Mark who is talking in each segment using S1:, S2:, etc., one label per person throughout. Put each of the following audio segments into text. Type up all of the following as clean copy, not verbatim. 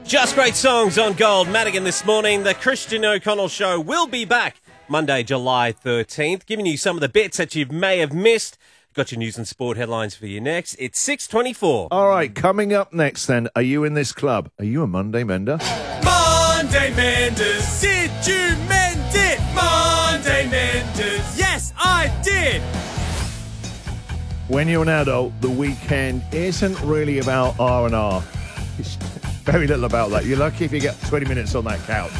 S1: Just great songs on Gold. Madigan this morning. The Christian O'Connell Show will be back Monday, July 13th, giving you some of the bits that you may have missed. Got your news and sport headlines for you next. It's 6:24.
S2: All right, coming up next then, are you in this club? Are you a Monday Mender?
S3: Monday Menders, did you mend it? Monday Menders, yes I did.
S2: When you're an adult, the weekend isn't really about R&R. It's very little about that. You're lucky if you get 20 minutes on that couch.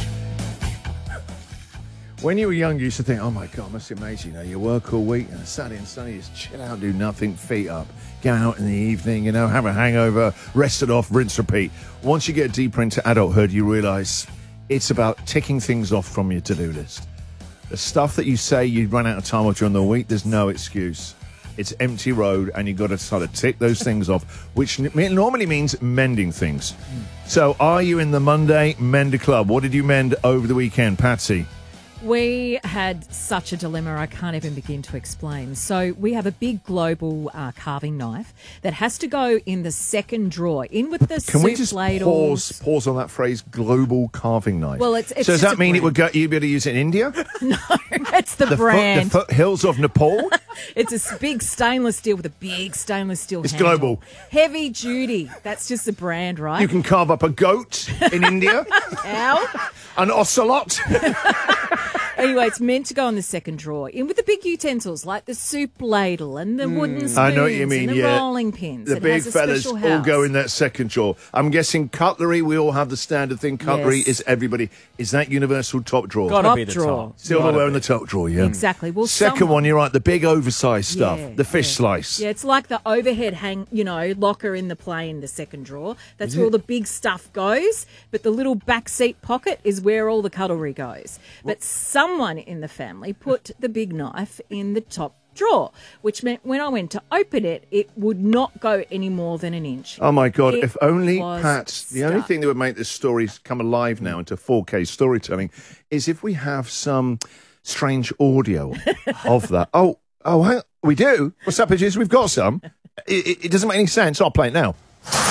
S2: When you were young, you used to think, oh my God, must be amazing. You know, you work all week and Saturday and Sunday, just chill out, do nothing, feet up, go out in the evening, you know, have a hangover, rest it off, rinse, repeat. Once you get deeper into adulthood, you realise it's about ticking things off from your to-do list. The stuff that you say you run out of time with during the week, there's no excuse. It's empty road, and you've got to sort of tick those things off, which normally means mending things. So are you in the Monday Mender Club? What did you mend over the weekend, Patsy?
S4: We had such a dilemma I can't even begin to explain. So we have a big global carving knife that has to go in the second drawer, in with the
S2: Can
S4: soup
S2: we just
S4: ladles.
S2: pause on that phrase, global carving knife?
S4: Well, it's
S2: so does
S4: just
S2: that
S4: a
S2: mean
S4: brand.
S2: it would go? You'd be able to use it in India?
S4: No, it's the brand.
S2: The foothills of Nepal?
S4: It's a big stainless steel with a big stainless steel
S2: It's
S4: handle.
S2: global.
S4: Heavy duty. That's just the brand, right?
S2: You can carve up a goat in India,
S4: Ow.
S2: an ocelot.
S4: Anyway, it's meant to go in the second drawer, in with the big utensils like the soup ladle and the wooden spoons
S2: I know what you mean,
S4: and the
S2: yeah.
S4: rolling pins.
S2: The
S4: It
S2: big
S4: has a
S2: fellas
S4: special
S2: all
S4: house.
S2: go in that second drawer. I'm guessing cutlery, we all have the standard thing. Cutlery
S4: Yes.
S2: is everybody. Is that universal top drawer?
S1: Gotta
S4: Top
S1: be the
S4: drawer.
S1: top.
S2: Silverware in the top drawer, yeah.
S4: Exactly. Well,
S2: Second
S4: someone-
S2: one, you're right, the big oversized stuff,
S4: Yeah,
S2: the fish
S4: yeah.
S2: slice.
S4: Yeah, it's like the overhead locker in the plane, the second drawer. That's where all the big stuff goes, but the little back seat pocket is where all the cutlery goes. But someone in the family put the big knife in the top drawer, which meant when I went to open it, it would not go any more than an inch.
S2: Oh my God,
S4: It
S2: if only,
S4: was
S2: Pat, the only
S4: stuck.
S2: thing that would make this story come alive now into 4K storytelling is if we have some strange audio of that. Oh, hang on. We do? What's up, Idris? We've got some. It doesn't make any sense. I'll play it now.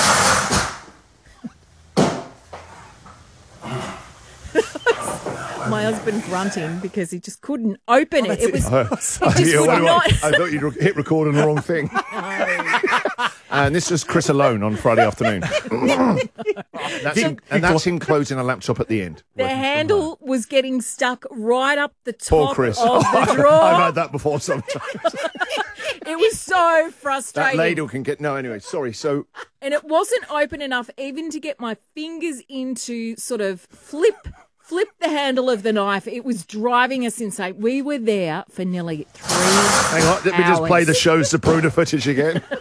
S4: My husband grunting because he just couldn't open it. It was
S2: just
S4: would not.
S2: I thought you'd hit record on the wrong thing. And this was Chris alone on Friday afternoon. That's him closing a laptop at the end.
S4: The handle was getting stuck right up the
S2: Poor
S4: top
S2: Chris.
S4: of the drawer.
S2: I've had that before sometimes.
S4: It was so
S2: That
S4: frustrating.
S2: ladle can get... No, anyway, sorry. So,
S4: And it wasn't open enough even to get my fingers into sort of flip the handle of the knife. It was driving us insane. We were there for nearly 3
S2: hang on. Let me just play the show's Zapruder footage again.